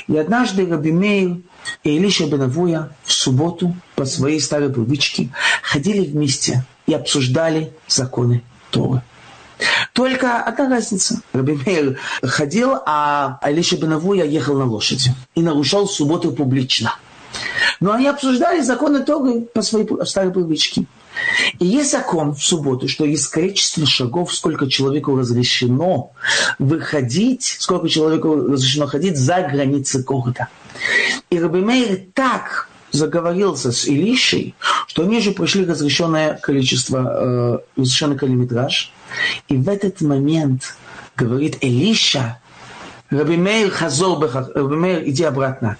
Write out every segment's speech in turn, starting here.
И однажды Раби Меир и Элиша бен Авуя в субботу по своей старой привычке ходили вместе и обсуждали законы Торы. Только одна разница. Раби Меир ходил, а Элиша бен Авуя ехал на лошади и нарушал субботу публично. Но они обсуждали законы Торы по своей старой привычке. И есть закон в субботу, что есть количество шагов, сколько человеку разрешено выходить, сколько человеку разрешено ходить за границы города. И Раби Меир так заговорился с Илишей, что они уже прошли разрешенное количество, разрешенный километраж. И в этот момент говорит Илиша: Раби Меир, Раби Меир, иди обратно.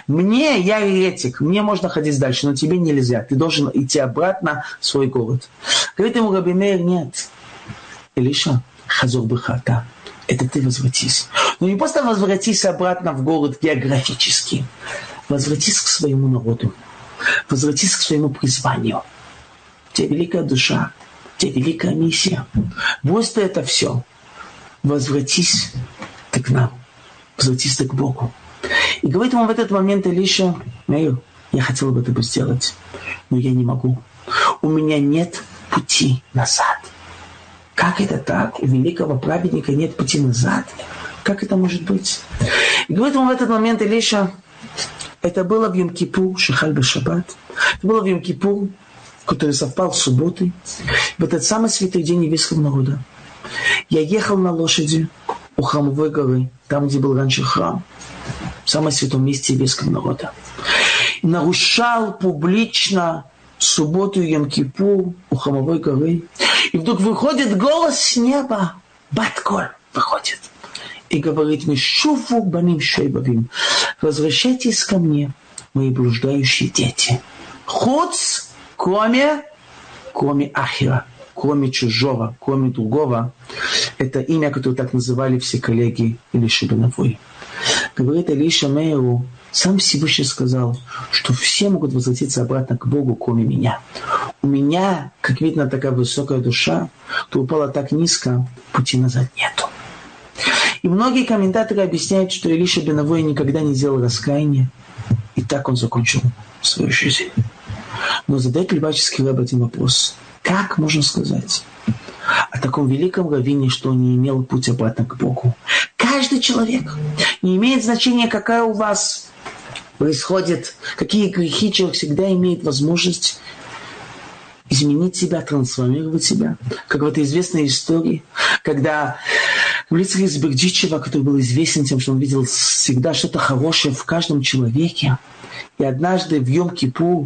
Я еретик, мне можно ходить дальше, но тебе нельзя. Ты должен идти обратно в свой город. Говорит ему Раби Меир: нет. Илиша, хазор бехата. Это ты возвратись. Но не просто возвратись обратно в город географически. Возвратись к своему народу. Возвратись к своему призванию. У тебя великая душа. У тебя великая миссия. Брось ты это все. Возвратись ты к нам. Возвратись ты к Богу. И говорит ему в этот момент Илиша: Меир, я хотел бы это сделать, но я не могу. У меня нет пути назад. Как это так? У великого праведника нет пути назад? Как это может быть? И говорит ему в этот момент Илиша: это было в Йом-Кипур, Шехаль бе-Шаббат. Это было в Йом-Кипур, который совпал с субботой, в этот самый святой день еврейского народа. Я ехал на лошади у храмовой горы, там, где был раньше храм, в самом святом месте еврейского народа. И нарушал публично субботу и Йом-Кипур у храмовой горы. И вдруг выходит голос с неба, Бат-Коль выходит, и говорит: «Мишуфу баним шейбавим, возвращайтесь ко мне, мои блуждающие дети. Хуц, кроме ахира, кроме чужого, кроме другого». Это имя, которое так называли все коллеги Илиши бен Авуи. Говорит Илиша Меиру: сам Всевышний сказал, что все могут возвратиться обратно к Богу, кроме меня. У меня, как видно, такая высокая душа, то упала так низко, пути назад нету. И многие комментаторы объясняют, что Илиша бен Авуи никогда не делал раскаяния, и так он закончил свою жизнь. Но задает Любавический рэб один вопрос: как можно сказать о таком великом раввине, что он не имел путь обратно к Богу? Каждый человек, не имеет значения, какая у вас происходит, какие грехи, человек всегда имеет возможность изменить себя, трансформировать себя. Как в этой известной истории, когда Рицхак из Бердичева, который был известен тем, что он видел всегда что-то хорошее в каждом человеке, и однажды в Йом-Кипур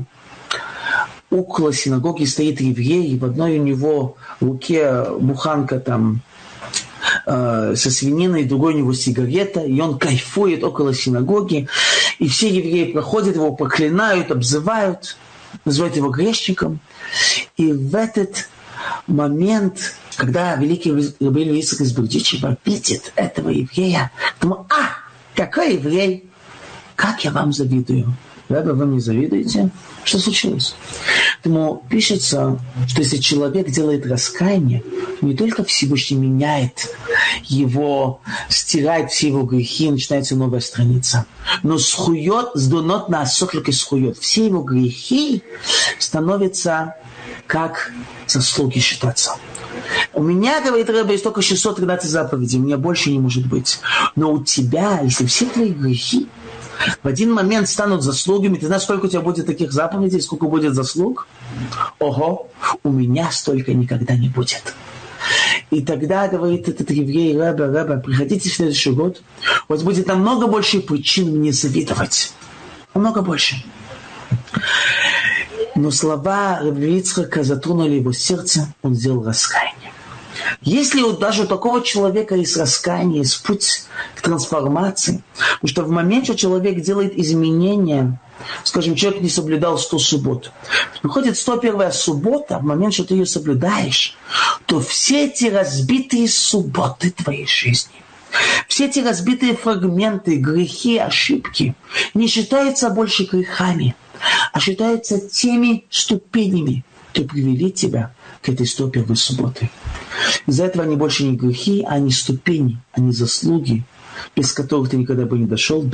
около синагоги стоит еврей, и в одной у него в руке буханка там со свининой, в другой у него сигарета, и он кайфует около синагоги, и все евреи проходят его, проклинают, обзывают, называют его грешником. И в этот момент, когда великий Рабби Рицхак из Бердичева видит этого еврея, думает: какой еврей, как я вам завидую. Ребята, вы мне завидуете? Что случилось? Поэтому пишется, что если человек делает раскаяние, не только Всевышний меняет его, стирает все его грехи, начинается новая страница. Но схует, сдунот на осоклик и схует. Все его грехи становятся как заслуги считаться. У меня, говорит Рэбе, есть только 613 заповедей, у меня больше не может быть. Но у тебя, если все твои грехи в один момент станут заслугами, ты знаешь, сколько у тебя будет таких заповедей, сколько будет заслуг? Ого, у меня столько никогда не будет. И тогда, говорит этот еврей: Рэбе, приходите в следующий год, у вас будет намного больше причин мне завидовать. Намного больше. Но слова Рабби Ицхака затронули его сердце, он сделал раскаяние. Если даже у такого человека есть раскаяние, есть путь к трансформации, потому что в момент, что человек делает изменения, скажем, человек не соблюдал 100 суббот, приходит 101-я суббота, в момент, что ты ее соблюдаешь, то все эти разбитые субботы твоей жизни, все эти разбитые фрагменты, грехи, ошибки не считаются больше грехами, а считаются теми ступенями, которые привели тебя к этой 101-й субботе. Из-за этого они больше не грехи, а они ступени, они заслуги, без которых ты никогда бы не дошел